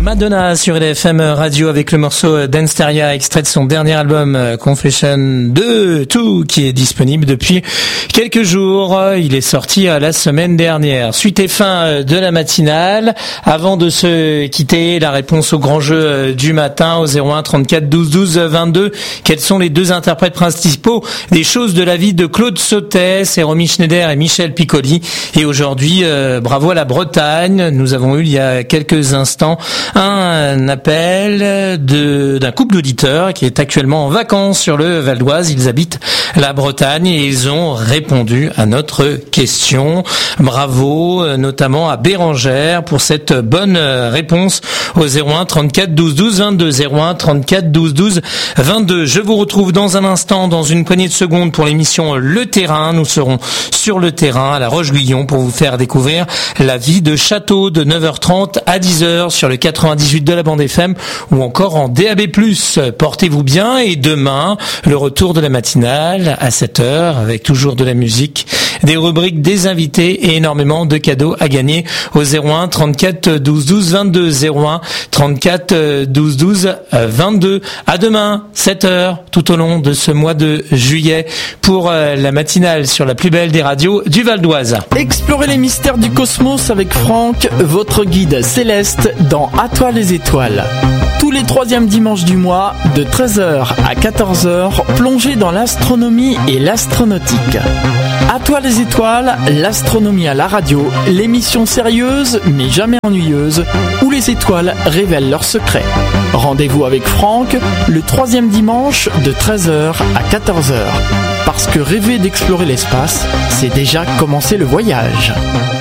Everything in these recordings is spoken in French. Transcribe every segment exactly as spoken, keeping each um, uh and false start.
Madonna sur L F M Radio avec le morceau d'Ensteria, extrait de son dernier album Confession deux, tout qui est disponible depuis quelques jours. Il est sorti la semaine dernière. Suite et fin de la matinale. Avant de se quitter, la réponse au grand jeu du matin au zéro un trente-quatre douze douze vingt-deux. Quels sont les deux interprètes principaux des choses de la vie de Claude Sautet? C'est Romy Schneider et Michel Piccoli. Et aujourd'hui, euh, bravo à la Bretagne. Nous avons eu il y a quelques instants un appel de, d'un couple d'auditeurs qui est actuellement en vacances sur le Val d'Oise. Ils habitent la Bretagne et ils ont répondu à notre question. Bravo notamment à Bérangère pour cette bonne réponse au zéro un trente-quatre douze douze vingt-deux. zéro un trente-quatre douze douze vingt-deux. Je vous retrouve dans un instant, dans une poignée de secondes pour l'émission Le Terrain. Nous serons sur le terrain à La Roche-Guyon pour vous faire découvrir la vie de Château de neuf heures trente à dix heures sur le quatre-vingt-dix-huit de la bande F M ou encore en D A B plus. Portez-vous bien et demain, le retour de la matinale à sept heures avec toujours de la musique, des rubriques, des invités et énormément de cadeaux à gagner au zéro un trente-quatre douze douze vingt-deux. zéro un trente-quatre douze douze vingt-deux. À demain, sept heures, tout au long de ce mois de juillet pour la matinale sur la plus belle des radios du Val d'Oise. Explorez les mystères du cosmos avec Franck, votre guide céleste dans À toi les étoiles. Tous les troisièmes dimanches du mois, de treize heures à quatorze heures, plongez dans l'astronomie et l'astronautique. À toi les étoiles, l'astronomie à la radio, l'émission sérieuse mais jamais ennuyeuse, où les étoiles révèlent leurs secrets. Rendez-vous avec Franck, le troisième dimanche de treize heures à quatorze heures. Parce que rêver d'explorer l'espace, c'est déjà commencer le voyage.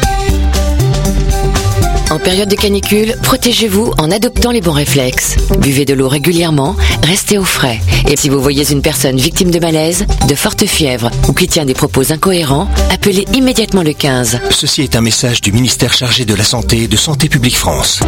En période de canicule, protégez-vous en adoptant les bons réflexes. Buvez de l'eau régulièrement, restez au frais. Et si vous voyez une personne victime de malaise, de forte fièvre ou qui tient des propos incohérents, appelez immédiatement le quinze. Ceci est un message du ministère chargé de la Santé et de Santé publique France.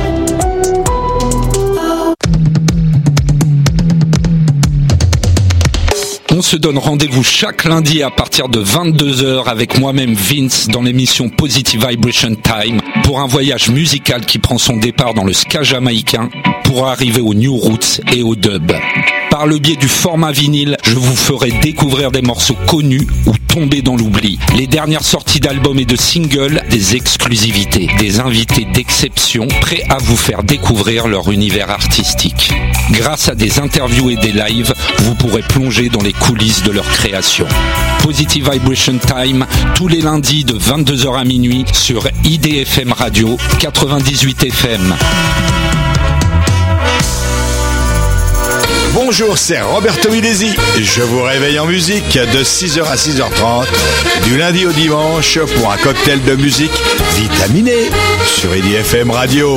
On se donne rendez-vous chaque lundi à partir de vingt-deux heures avec moi-même Vince dans l'émission Positive Vibration Time pour un voyage musical qui prend son départ dans le ska jamaïcain pour arriver aux new roots et au dub. Par le biais du format vinyle, je vous ferai découvrir des morceaux connus ou tombés dans l'oubli. Les dernières sorties d'albums et de singles, des exclusivités, des invités d'exception prêts à vous faire découvrir leur univers artistique. Grâce à des interviews et des lives, vous pourrez plonger dans les coulisses de leur création. Positive Vibration Time, tous les lundis de vingt-deux heures à minuit sur I D F M Radio quatre-vingt-dix-huit F M. Bonjour, c'est Roberto Milesi. Je vous réveille en musique de six heures à six heures trente, du lundi au dimanche pour un cocktail de musique vitaminé sur I D F M Radio.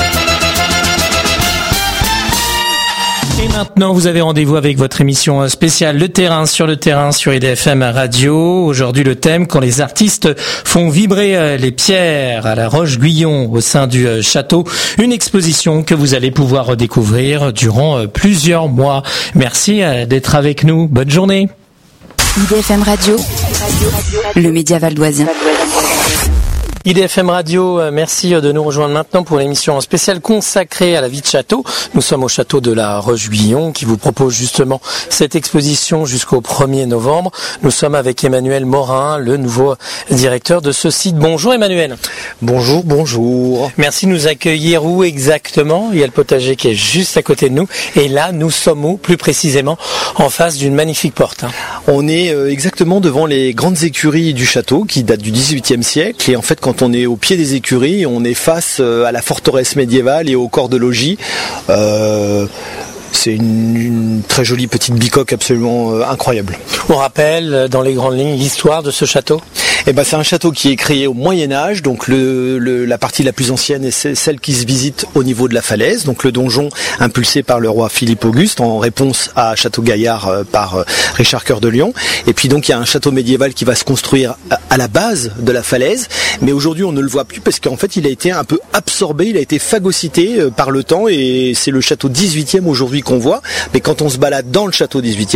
Et maintenant, vous avez rendez-vous avec votre émission spéciale Le Terrain sur le terrain sur I D F M Radio. Aujourd'hui, le thème, quand les artistes font vibrer les pierres à La Roche-Guyon au sein du château. Une exposition que vous allez pouvoir découvrir durant plusieurs mois. Merci d'être avec nous. Bonne journée. I D F M Radio, le média valdoisien. I D F M Radio, merci de nous rejoindre maintenant pour l'émission spéciale consacrée à la vie de château. Nous sommes au château de La Roche-Guyon qui vous propose justement cette exposition jusqu'au premier novembre. Nous sommes avec Emmanuel Morin, le nouveau directeur de ce site. Bonjour Emmanuel. Bonjour, bonjour. Merci de nous accueillir où exactement? Il y a le potager qui est juste à côté de nous. Et là, nous sommes où plus précisément? En face d'une magnifique porte. Hein. On est exactement devant les grandes écuries du château qui datent du dix-huitième siècle. Et en fait, quand on est au pied des écuries, on est face à la forteresse médiévale et au corps de logis. Euh, c'est une, une très jolie petite bicoque absolument euh, incroyable. On rappelle dans les grandes lignes l'histoire de ce château? Eh ben, c'est un château qui est créé au Moyen-Âge, donc le, le, la partie la plus ancienne est celle qui se visite au niveau de la falaise, donc le donjon impulsé par le roi Philippe Auguste en réponse à Château Gaillard euh, par euh, Richard Cœur de Lion. Et puis donc il y a un château médiéval qui va se construire à, à la base de la falaise, mais aujourd'hui on ne le voit plus parce qu'en fait il a été un peu absorbé, il a été phagocyté euh, par le temps et c'est le château dix-huitième aujourd'hui qu'on voit. Mais quand on se balade dans le château dix-huitième,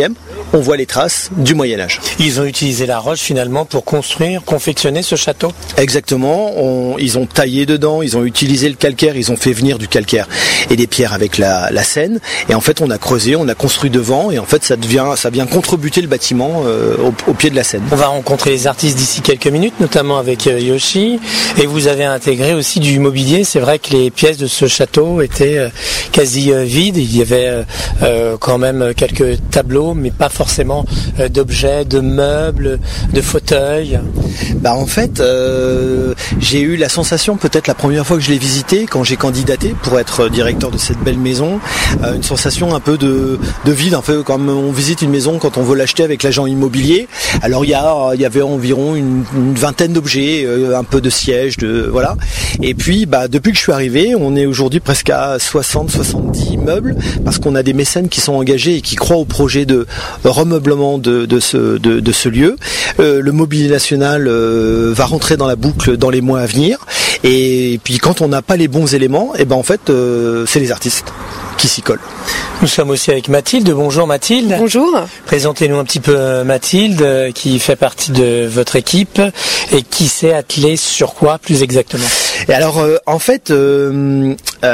on voit les traces du Moyen-Âge. Ils ont utilisé la roche finalement pour construire, confectionner ce château. Exactement, on, ils ont taillé dedans, ils ont utilisé le calcaire, ils ont fait venir du calcaire et des pierres avec la, la Seine, et en fait on a creusé, on a construit devant, et en fait ça devient, ça vient contrebuter le bâtiment euh, au, au pied de la Seine. On va rencontrer les artistes d'ici quelques minutes, notamment avec euh, Yoshi, et vous avez intégré aussi du mobilier. C'est vrai que les pièces de ce château étaient euh, quasi euh, vides, il y avait euh, euh, quand même quelques tableaux, mais pas forcément euh, d'objets, de meubles, de fauteuils. Bah en fait, euh, j'ai eu la sensation, peut-être la première fois que je l'ai visité, quand j'ai candidaté pour être directeur de cette belle maison, euh, une sensation un peu de, de vide, un peu comme on visite une maison quand on veut l'acheter avec l'agent immobilier. Alors il y a, il y avait environ une, une vingtaine d'objets, euh, un peu de sièges, de voilà. Et puis, bah depuis que je suis arrivé, on est aujourd'hui presque à soixante soixante-dix meubles, parce qu'on a des mécènes qui sont engagés et qui croient au projet de remeublement de, de ce de, de ce lieu. Euh, le mobilier national euh, va rentrer dans la boucle dans les mois à venir. Et puis quand on n'a pas les bons éléments, et ben en fait euh, c'est les artistes qui s'y collent. Nous sommes aussi avec Mathilde. Bonjour Mathilde. Bonjour. Présentez-nous un petit peu Mathilde, qui fait partie de votre équipe et qui s'est attelée sur quoi plus exactement? Et alors euh, en fait euh,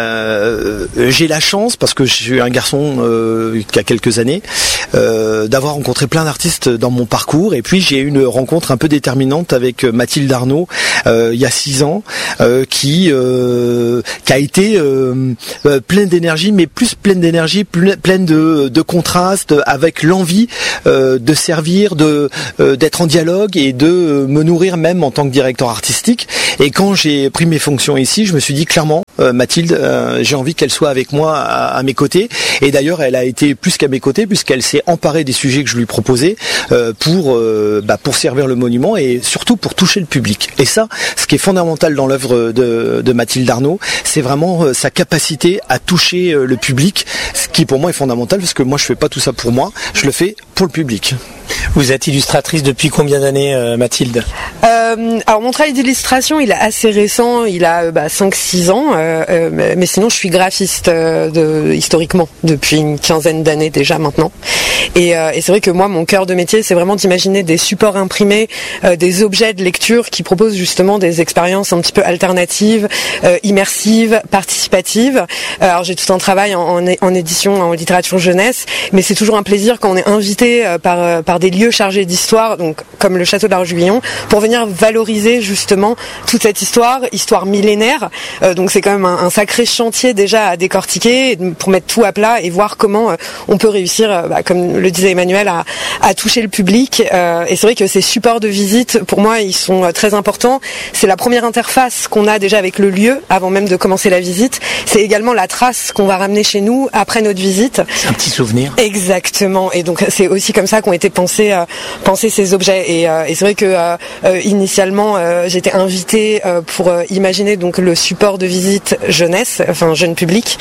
euh, j'ai la chance, parce que je suis un garçon euh, qui a quelques années, euh, d'avoir rencontré plein d'artistes dans mon parcours, et puis j'ai eu une rencontre un peu déterminante avec Mathilde Arnaud euh, il y a six ans, euh, qui euh, qui a été euh, euh, pleine d'énergie, mais plus pleine d'énergie, pleine de, de contrastes, avec l'envie euh, de servir, de euh, d'être en dialogue et de me nourrir même en tant que directeur artistique. Et quand j'ai pris mes fonctions ici, je me suis dit clairement, euh, Mathilde, euh, j'ai envie qu'elle soit avec moi à, à mes côtés. Et d'ailleurs, elle a été plus qu'à mes côtés, puisqu'elle s'est emparée des sujets que je lui proposais euh, pour euh, bah, pour servir le monument, et surtout pour toucher le public. Et ça, ce qui est fondamental dans l'œuvre de, de Mathilde Arnaud, c'est vraiment euh, sa capacité à toucher euh, le public, ce qui pour moi est fondamental, parce que moi je fais pas tout ça pour moi, je le fais pour le public. Vous êtes illustratrice depuis combien d'années, euh, Mathilde? euh, Alors mon travail d'illustration, il est assez récent, il a bah, cinq six ans, euh, euh, mais sinon je suis graphiste euh, de, historiquement depuis une quinzaine d'années déjà maintenant. Et, euh, et c'est vrai que moi, mon cœur de métier, c'est vraiment d'imaginer des supports imprimés, euh, des objets de lecture qui proposent justement des expériences un petit peu alternatives, euh, immersives, participatives. Euh, alors j'ai tout un travail en, en, en édition, en littérature jeunesse, mais c'est toujours un plaisir quand on est invité euh, par, euh, par des lieux chargés d'histoire, donc comme le château de la Roche-Guyon, pour venir valoriser justement toute cette histoire, histoire millénaire. Euh, donc c'est quand même un, un sacré chantier déjà à décortiquer pour mettre tout à plat et voir comment euh, on peut réussir, euh, bah, comme le disait Emmanuel, à, à toucher le public. Euh, et c'est vrai que ces supports de visite, pour moi, ils sont euh, très importants. C'est la première interface qu'on a déjà avec le lieu avant même de commencer la visite. C'est également la trace qu'on va ramener chez nous après notre visite. C'est un petit souvenir. Exactement. Et donc c'est aussi comme ça qu'ont été pensés, euh, pensés ces objets. Et, euh, et c'est vrai que euh, euh, initialement, euh, j'étais invitée euh, pour euh, imaginer donc le support de visite jeunesse, enfin jeune public.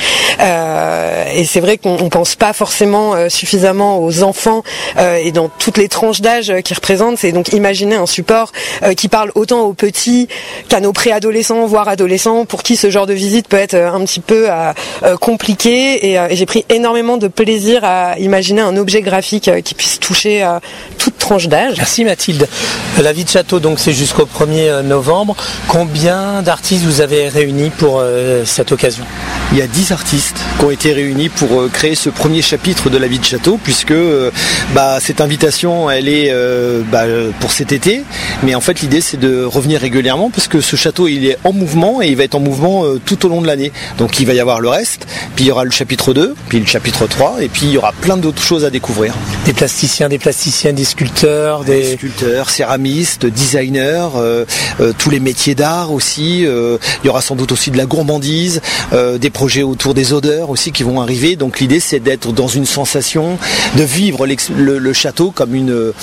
Euh, et c'est vrai qu'on on pense pas forcément euh, suffisamment aux enfants euh, et dans toutes les tranches d'âge euh, qu'ils représentent. C'est donc imaginer un support euh, qui parle autant aux petits qu'à nos préadolescents, voire adolescents, pour qui ce genre de visite peut être euh, un petit peu euh, euh, compliqué. Et, euh, et j'ai pris énormément de plaisir à imaginer un objet graphique euh, qui puisse toucher euh, toute tranche d'âge. Merci Mathilde. La vie de château, donc c'est jusqu'au premier novembre. Combien d'artistes vous avez réunis pour euh, cette occasion? Il y a dix artistes qui ont été réunis pour euh, créer ce premier chapitre de la vie de château, puisque euh, bah, cette invitation, elle est euh, bah, pour cet été, mais en fait l'idée c'est de revenir régulièrement, parce que ce château il est en mouvement, et il va être en mouvement euh, tout au long de l'année. Donc il va y avoir le reste, puis il y aura le chapitre deux, puis le chapitre trois, et puis il y aura plein d'autres choses à découvrir. Des plasticiens, des plasticiennes, des sculpteurs, des, des sculpteurs, céramistes, designers, euh, euh, tous les métiers d'art aussi. Euh, il y aura sans doute aussi de la gourmandise, euh, des projets autour des odeurs aussi qui vont arriver. Donc l'idée c'est d'être dans une sensation, de vivre le, le château comme une... Euh,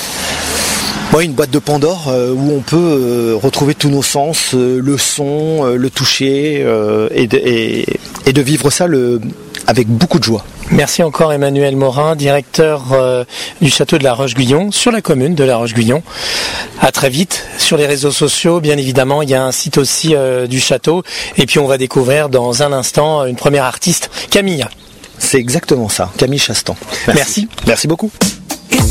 Ouais, une boîte de Pandore euh, où on peut euh, retrouver tous nos sens, euh, le son, euh, le toucher, euh, et, de, et, et de vivre ça le, avec beaucoup de joie. Merci encore Emmanuel Morin, directeur euh, du château de la Roche-Guyon, sur la commune de la Roche-Guyon. À très vite sur les réseaux sociaux, bien évidemment, il y a un site aussi euh, du château, et puis on va découvrir dans un instant une première artiste, Camille. C'est exactement ça, Camille Chastan. Merci. Merci, Merci beaucoup.